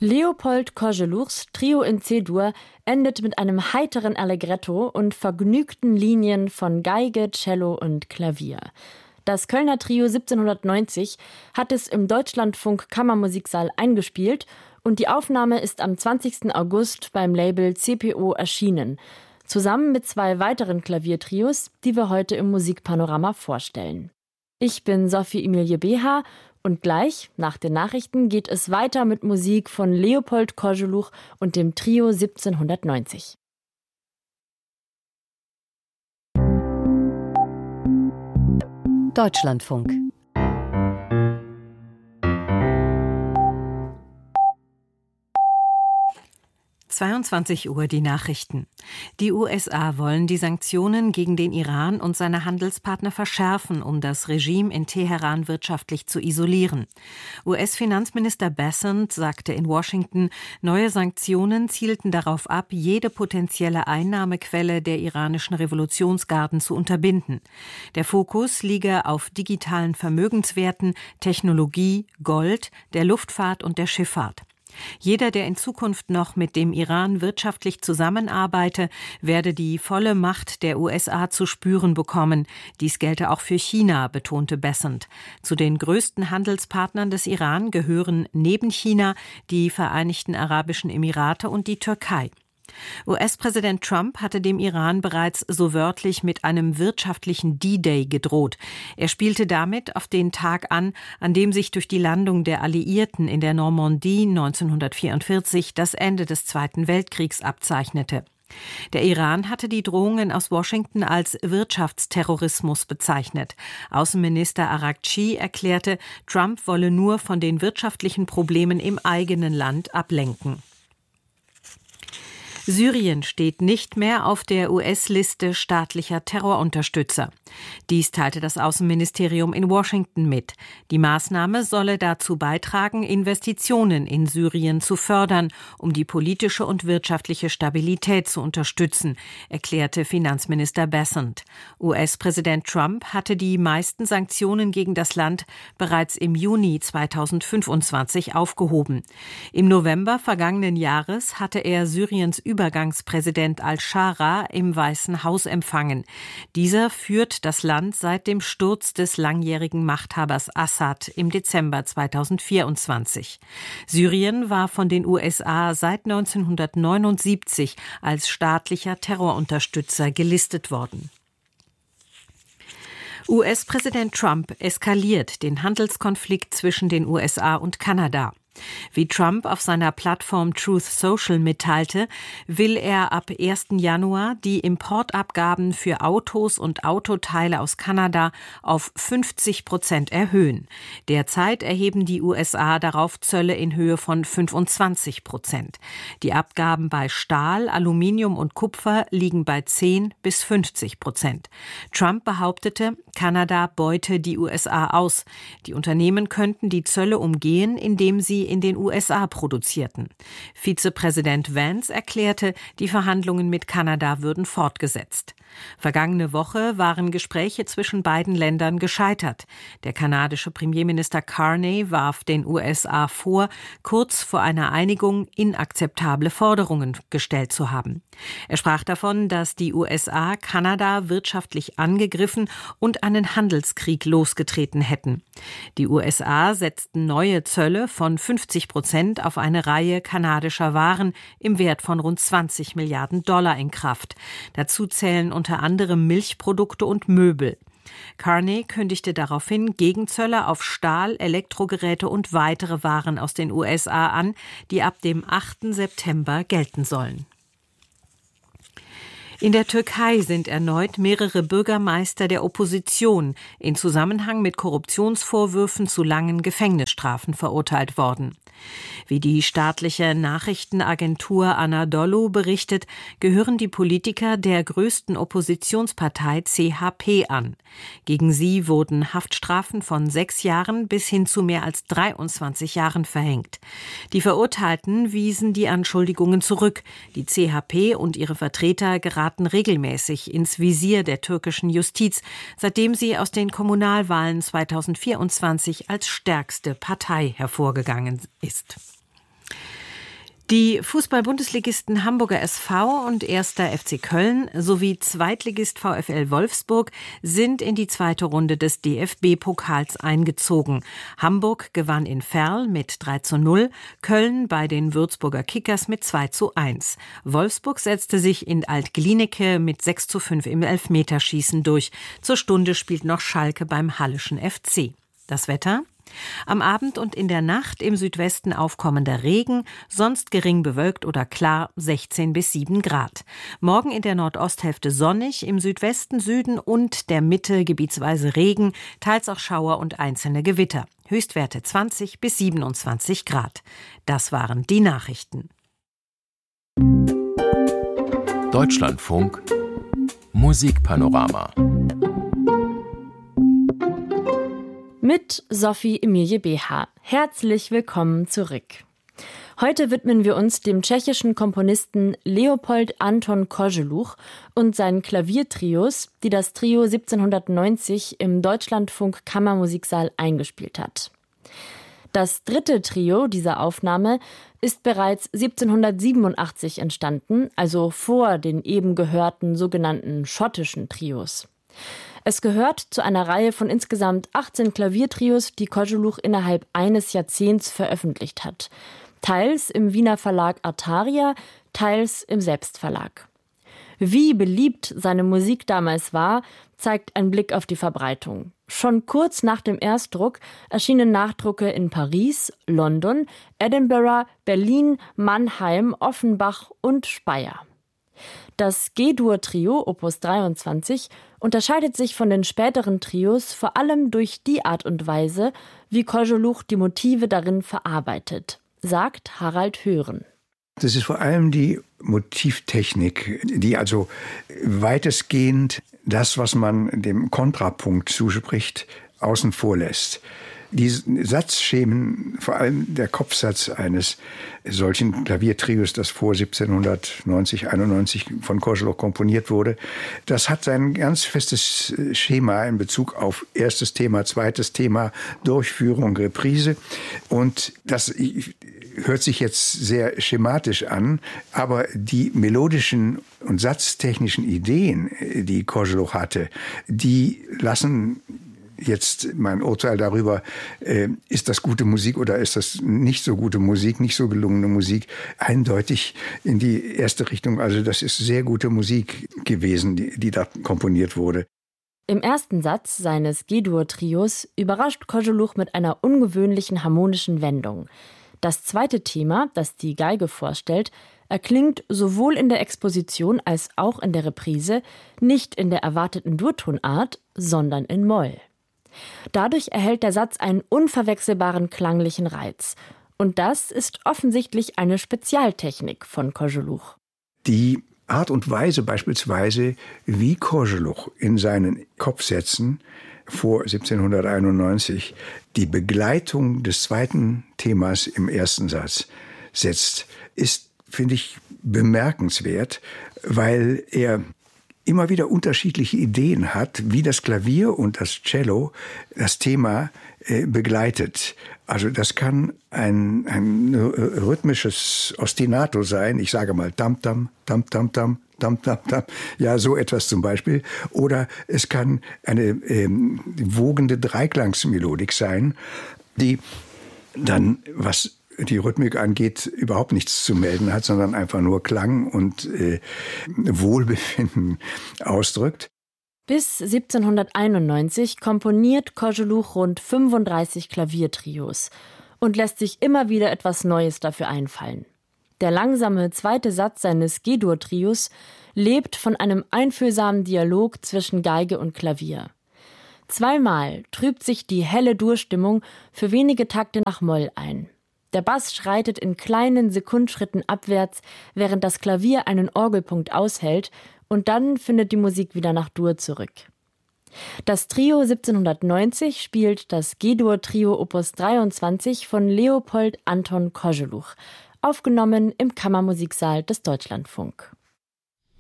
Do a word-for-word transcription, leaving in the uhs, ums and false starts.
Leopold Koželuchs Trio in C-Dur endet mit einem heiteren Allegretto und vergnügten Linien von Geige, Cello und Klavier. Das Kölner Trio siebzehnhundertneunzig hat es im Deutschlandfunk Kammermusiksaal eingespielt und die Aufnahme ist am zwanzigsten August beim Label C P O erschienen, zusammen mit zwei weiteren Klaviertrios, die wir heute im Musikpanorama vorstellen. Ich bin Sophie Emilie Beha und gleich nach den Nachrichten geht es weiter mit Musik von Leopold Koželuch und dem Trio siebzehnhundertneunzig. Deutschlandfunk. zweiundzwanzig Uhr die Nachrichten. Die U S A wollen die Sanktionen gegen den Iran und seine Handelspartner verschärfen, um das Regime in Teheran wirtschaftlich zu isolieren. U S-Finanzminister Bessent sagte in Washington, neue Sanktionen zielten darauf ab, jede potenzielle Einnahmequelle der iranischen Revolutionsgarden zu unterbinden. Der Fokus liege auf digitalen Vermögenswerten, Technologie, Gold, der Luftfahrt und der Schifffahrt. Jeder, der in Zukunft noch mit dem Iran wirtschaftlich zusammenarbeite, werde die volle Macht der U S A zu spüren bekommen. Dies gelte auch für China, betonte Bessent. Zu den größten Handelspartnern des Iran gehören neben China die Vereinigten Arabischen Emirate und die Türkei. U S-Präsident Trump hatte dem Iran bereits so wörtlich mit einem wirtschaftlichen D-Day gedroht. Er spielte damit auf den Tag an, an dem sich durch die Landung der Alliierten in der Normandie neunzehnhundertvierundvierzig das Ende des Zweiten Weltkriegs abzeichnete. Der Iran hatte die Drohungen aus Washington als Wirtschaftsterrorismus bezeichnet. Außenminister Araghchi erklärte, Trump wolle nur von den wirtschaftlichen Problemen im eigenen Land ablenken. Syrien steht nicht mehr auf der U S-Liste staatlicher Terrorunterstützer. Dies teilte das Außenministerium in Washington mit. Die Maßnahme solle dazu beitragen, Investitionen in Syrien zu fördern, um die politische und wirtschaftliche Stabilität zu unterstützen, erklärte Finanzminister Bessent. U S-Präsident Trump hatte die meisten Sanktionen gegen das Land bereits im Juni zweitausendfünfundzwanzig aufgehoben. Im November vergangenen Jahres hatte er Syriens Übergangspräsident al-Shara im Weißen Haus empfangen. Dieser führt das Land seit dem Sturz des langjährigen Machthabers Assad im Dezember zweitausendvierundzwanzig. Syrien war von den U S A seit neunzehnhundertneunundsiebzig als staatlicher Terrorunterstützer gelistet worden. U S-Präsident Trump eskaliert den Handelskonflikt zwischen den U S A und Kanada. Wie Trump auf seiner Plattform Truth Social mitteilte, will er ab ersten Januar die Importabgaben für Autos und Autoteile aus Kanada auf fünfzig Prozent erhöhen. Derzeit erheben die U S A darauf Zölle in Höhe von fünfundzwanzig Prozent. Die Abgaben bei Stahl, Aluminium und Kupfer liegen bei zehn bis fünfzig Prozent. Trump behauptete, Kanada beute die U S A aus. Die Unternehmen könnten die Zölle umgehen, indem sie in den U S A produzierten. Vizepräsident Vance erklärte, die Verhandlungen mit Kanada würden fortgesetzt. Vergangene Woche waren Gespräche zwischen beiden Ländern gescheitert. Der kanadische Premierminister Carney warf den U S A vor, kurz vor einer Einigung inakzeptable Forderungen gestellt zu haben. Er sprach davon, dass die U S A Kanada wirtschaftlich angegriffen und einen Handelskrieg losgetreten hätten. Die U S A setzten neue Zölle von fünfzig Prozent auf eine Reihe kanadischer Waren im Wert von rund zwanzig Milliarden Dollar in Kraft. Dazu zählen unter anderem Milchprodukte und Möbel. Carney kündigte daraufhin Gegenzölle auf Stahl, Elektrogeräte und weitere Waren aus den U S A an, die ab dem achten September gelten sollen. In der Türkei sind erneut mehrere Bürgermeister der Opposition in Zusammenhang mit Korruptionsvorwürfen zu langen Gefängnisstrafen verurteilt worden. Wie die staatliche Nachrichtenagentur Anadolu berichtet, gehören die Politiker der größten Oppositionspartei C H P an. Gegen sie wurden Haftstrafen von sechs Jahren bis hin zu mehr als dreiundzwanzig Jahren verhängt. Die Verurteilten wiesen die Anschuldigungen zurück. Die C H P und ihre Vertreter geraten regelmäßig ins Visier der türkischen Justiz, seitdem sie aus den Kommunalwahlen zweitausendvierundzwanzig als stärkste Partei hervorgegangen ist. Die Fußball-Bundesligisten Hamburger S V und erster F C Köln sowie Zweitligist VfL Wolfsburg sind in die zweite Runde des D F B-Pokals eingezogen. Hamburg gewann in Verl mit drei zu null, Köln bei den Würzburger Kickers mit zwei zu eins. Wolfsburg setzte sich in Alt-Glienicke mit sechs zu fünf im Elfmeterschießen durch. Zur Stunde spielt noch Schalke beim Halleschen F C. Das Wetter? Am Abend und in der Nacht im Südwesten aufkommender Regen, sonst gering bewölkt oder klar, sechzehn bis sieben Grad. Morgen in der Nordosthälfte sonnig, im Südwesten, Süden und der Mitte gebietsweise Regen, teils auch Schauer und einzelne Gewitter. Höchstwerte zwanzig bis siebenundzwanzig Grad. Das waren die Nachrichten. Deutschlandfunk Musikpanorama mit Sophie Emilie B H. Herzlich willkommen zurück. Heute widmen wir uns dem tschechischen Komponisten Leopold Anton Koželuch und seinen Klaviertrios, die das Trio siebzehnhundertneunzig im Deutschlandfunk Kammermusiksaal eingespielt hat. Das dritte Trio dieser Aufnahme ist bereits siebzehnhundertsiebenundachtzig entstanden, also vor den eben gehörten sogenannten schottischen Trios. Es gehört zu einer Reihe von insgesamt achtzehn Klaviertrios, die Koželuch innerhalb eines Jahrzehnts veröffentlicht hat. Teils im Wiener Verlag Artaria, teils im Selbstverlag. Wie beliebt seine Musik damals war, zeigt ein Blick auf die Verbreitung. Schon kurz nach dem Erstdruck erschienen Nachdrucke in Paris, London, Edinburgh, Berlin, Mannheim, Offenbach und Speyer. Das G-Dur-Trio, Opus dreiundzwanzig, unterscheidet sich von den späteren Trios vor allem durch die Art und Weise, wie Koželuch die Motive darin verarbeitet, sagt Harald Hören. Das ist vor allem die Motivtechnik, die also weitestgehend das, was man dem Kontrapunkt zuspricht, außen vor lässt. Die Satzschemen, vor allem der Kopfsatz eines solchen Klaviertrios, das vor siebzehnhundertneunzig, einundneunzig von Koželuch komponiert wurde, das hat ein ganz festes Schema in Bezug auf erstes Thema, zweites Thema, Durchführung, Reprise. Und das hört sich jetzt sehr schematisch an, aber die melodischen und satztechnischen Ideen, die Koželuch hatte, die lassen jetzt mein Urteil darüber, äh, ist das gute Musik oder ist das nicht so gute Musik, nicht so gelungene Musik, eindeutig in die erste Richtung. Also das ist sehr gute Musik gewesen, die, die da komponiert wurde. Im ersten Satz seines G-Dur-Trios überrascht Koželuch mit einer ungewöhnlichen harmonischen Wendung. Das zweite Thema, das die Geige vorstellt, erklingt sowohl in der Exposition als auch in der Reprise nicht in der erwarteten Durtonart, sondern in Moll. Dadurch erhält der Satz einen unverwechselbaren klanglichen Reiz. Und das ist offensichtlich eine Spezialtechnik von Koželuch. Die Art und Weise beispielsweise, wie Koželuch in seinen Kopfsätzen vor siebzehnhunderteinundneunzig die Begleitung des zweiten Themas im ersten Satz setzt, ist, finde ich, bemerkenswert, weil er immer wieder unterschiedliche Ideen hat, wie das Klavier und das Cello das Thema äh, begleitet. Also das kann ein, ein rhythmisches Ostinato sein, ich sage mal tam-tam, tam-tam-tam, tam-tam-tam, ja, so etwas zum Beispiel. Oder es kann eine ähm, wogende Dreiklangsmelodik sein, die dann, was die Rhythmik angeht, überhaupt nichts zu melden hat, sondern einfach nur Klang und äh, Wohlbefinden ausdrückt. Bis siebzehnhunderteinundneunzig komponiert Koželuch rund fünfunddreißig Klaviertrios und lässt sich immer wieder etwas Neues dafür einfallen. Der langsame zweite Satz seines G-Dur-Trios lebt von einem einfühlsamen Dialog zwischen Geige und Klavier. Zweimal trübt sich die helle Dur-Stimmung für wenige Takte nach Moll ein. Der Bass schreitet in kleinen Sekundschritten abwärts, während das Klavier einen Orgelpunkt aushält, und dann findet die Musik wieder nach Dur zurück. Das Trio siebzehnhundertneunzig spielt das G-Dur-Trio Opus dreiundzwanzig von Leopold Anton Koželuch, aufgenommen im Kammermusiksaal des Deutschlandfunk.